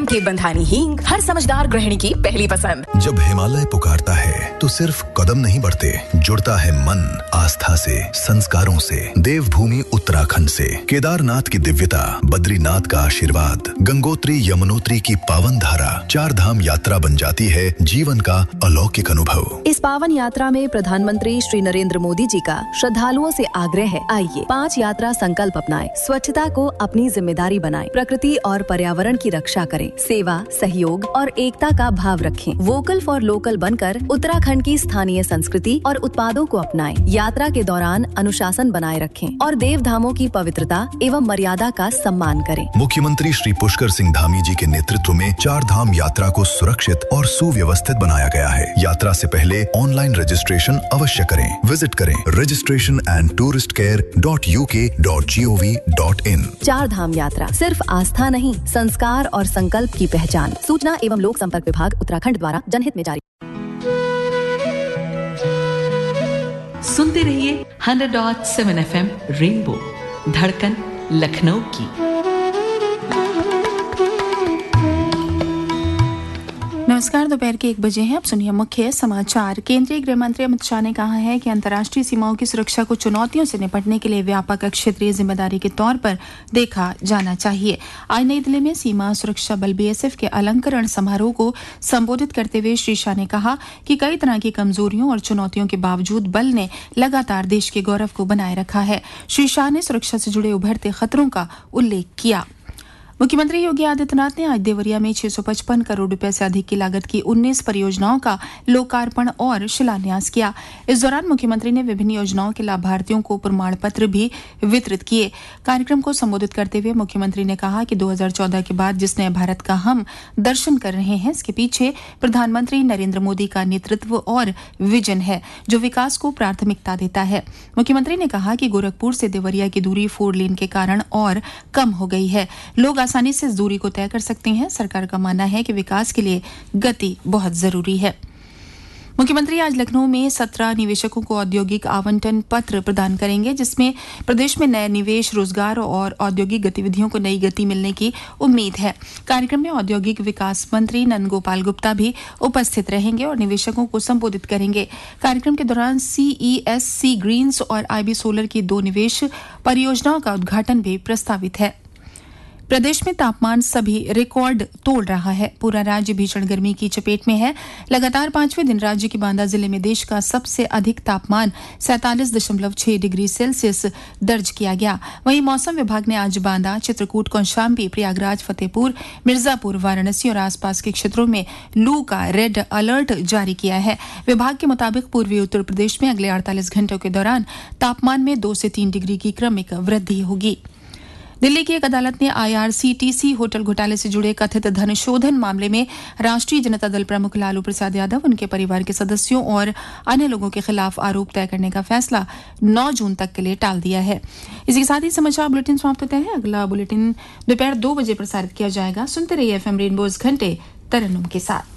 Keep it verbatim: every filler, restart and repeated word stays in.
के बंधानी हींग, हर समझदार गृहिणी की पहली पसंद। जब हिमालय पुकारता है तो सिर्फ कदम नहीं बढ़ते, जुड़ता है मन आस्था से, संस्कारों से। देवभूमि उत्तराखंड से केदारनाथ की दिव्यता, बद्रीनाथ का आशीर्वाद, गंगोत्री यमुनोत्री की पावन धारा, चार धाम यात्रा बन जाती है जीवन का अलौकिक अनुभव। इस पावन यात्रा में प्रधानमंत्री श्री नरेंद्र मोदी जी का श्रद्धालुओं से आग्रह है, आइए पांच यात्रा संकल्प अपनाएं, स्वच्छता को अपनी जिम्मेदारी बनाएं, प्रकृति और पर्यावरण की रक्षा करें, सेवा, सहयोग और एकता का भाव रखें, वोकल फॉर लोकल बनकर उत्तराखंड की स्थानीय संस्कृति और उत्पादों को अपनाएं, यात्रा के दौरान अनुशासन बनाए रखें और देव धामों की पवित्रता एवं मर्यादा का सम्मान करें। मुख्यमंत्री श्री पुष्कर सिंह धामी जी के नेतृत्व में चार धाम यात्रा को सुरक्षित और सुव्यवस्थित बनाया गया है। यात्रा से पहले ऑनलाइन रजिस्ट्रेशन अवश्य करें। विजिट करें registration and tourist care dot U के dot G O V dot in. चार धाम यात्रा सिर्फ आस्था नहीं, संस्कार और संकल्प की पहचान। सूचना एवं लोक संपर्क विभाग उत्तराखंड द्वारा जनहित में जारी। सुनते रहिए hundred dot seven F M rainbow, धड़कन लखनऊ की। नमस्कार, दोपहर के एक बजे हैं। अब सुनिए मुख्य समाचार। केंद्रीय गृह मंत्री अमित शाह ने कहा है कि अंतर्राष्ट्रीय सीमाओं की सुरक्षा को चुनौतियों से निपटने के लिए व्यापक क्षेत्रीय जिम्मेदारी के तौर पर देखा जाना चाहिए। आज नई दिल्ली में सीमा सुरक्षा बल बी एस एफ के अलंकरण समारोह को संबोधित करते हुए श्री शाह ने कहा कि कई तरह की कमजोरियों और चुनौतियों के बावजूद बल ने लगातार देश के गौरव को बनाए रखा है। श्री शाह ने सुरक्षा से जुड़े उभरते खतरों का उल्लेख किया। मुख्यमंत्री योगी आदित्यनाथ ने आज देवरिया में छह सौ पचपन करोड़ रुपए से अधिक की लागत की उन्नीस परियोजनाओं का लोकार्पण और शिलान्यास किया। इस दौरान मुख्यमंत्री ने विभिन्न योजनाओं के लाभार्थियों को प्रमाण पत्र भी वितरित किए। कार्यक्रम को संबोधित करते हुए मुख्यमंत्री ने कहा कि दो हज़ार चौदह के बाद जिस नए भारत का हम दर्शन कर रहे हैं, इसके पीछे प्रधानमंत्री नरेंद्र मोदी का नेतृत्व और विजन है, जो विकास को प्राथमिकता देता है। मुख्यमंत्री ने कहा कि गोरखपुर से देवरिया की दूरी फोर लेन के कारण और कम हो गई है। लोग आसानी से इस दूरी को तय कर सकते हैं। सरकार का मानना है कि विकास के लिए गति बहुत जरूरी है। मुख्यमंत्री आज लखनऊ में सत्रह निवेशकों को औद्योगिक आवंटन पत्र प्रदान करेंगे, जिसमें प्रदेश में नए निवेश, रोजगार और औद्योगिक गतिविधियों को नई गति मिलने की उम्मीद है। कार्यक्रम में औद्योगिक विकास मंत्री नंद गोपाल गुप्ता भी उपस्थित रहेंगे और निवेशकों को संबोधित करेंगे। कार्यक्रम के दौरान सी ई एस सी ग्रीन्स और आई बी सोलर की दो निवेश परियोजनाओं का उद्घाटन भी प्रस्तावित है। प्रदेश में तापमान सभी रिकॉर्ड तोड़ रहा है। पूरा राज्य भीषण गर्मी की चपेट में है। लगातार पांचवें दिन राज्य के बांदा जिले में देश का सबसे अधिक तापमान सैंतालीस दशमलव छह डिग्री सेल्सियस दर्ज किया गया। वहीं मौसम विभाग ने आज बांदा, चित्रकूट, कौशाम्बी, प्रयागराज, फतेहपुर, मिर्जापुर, वाराणसी और आसपास के क्षेत्रों में लू का रेड अलर्ट जारी किया है। विभाग के मुताबिक पूर्वी उत्तर प्रदेश में अगले अड़तालीस घंटों के दौरान तापमान में दो से तीन डिग्री की क्रमिक वृद्धि होगी। दिल्ली की एक अदालत ने I R C T C hotel घोटाले से जुड़े कथित धन शोधन मामले में राष्ट्रीय जनता दल प्रमुख लालू प्रसाद यादव, उनके परिवार के सदस्यों और अन्य लोगों के खिलाफ आरोप तय करने का फैसला नौ जून तक के लिए टाल दिया है। इसी के साथ ही समाचार बुलेटिन समाप्त होते हैं। अगला बुलेटिन दोपहर दो बजे प्रसारित किया जाएगा। सुनते रहिए एफ एम रेनबो घंटे तरन्नुम के साथ।